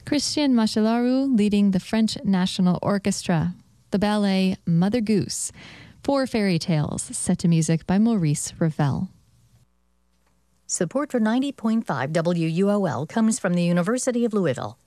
Christian Macellaro leading the French National Orchestra, the ballet Mother Goose, 4 fairy tales set to music by Maurice Ravel. Support for 90.5 WUOL comes from the University of Louisville.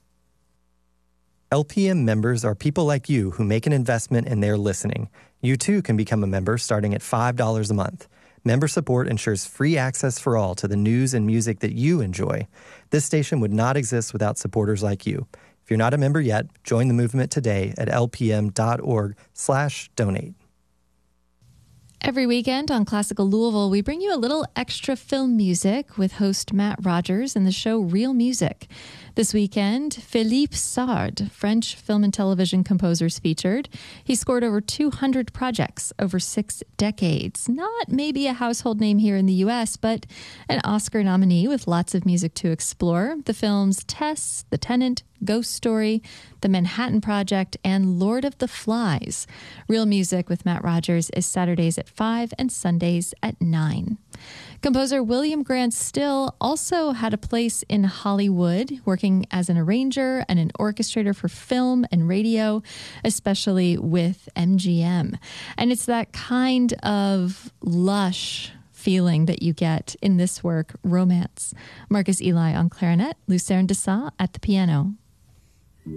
LPM members are people like you who make an investment in their listening. You too can become a member starting at $5 a month. Member support ensures free access for all to the news and music that you enjoy. This station would not exist without supporters like you. If you're not a member yet, join the movement today at lpm.org/donate. Every weekend on Classical Louisville, we bring you a little extra film music with host Matt Rogers in the show Real Music. This weekend, Philippe Sard, French film and television composers featured. He scored over 200 projects over 6 decades. Not maybe a household name here in the U.S., but an Oscar nominee with lots of music to explore. The films Tess, The Tenant, Ghost Story, The Manhattan Project, and Lord of the Flies. Real Music with Matt Rogers is Saturdays at 5 and Sundays at 9. Composer William Grant Still also had a place in Hollywood, working as an arranger and an orchestrator for film and radio, especially with MGM. And it's that kind of lush feeling that you get in this work, Romance. Marcus Eli on clarinet, Lucerne Dessau at the piano.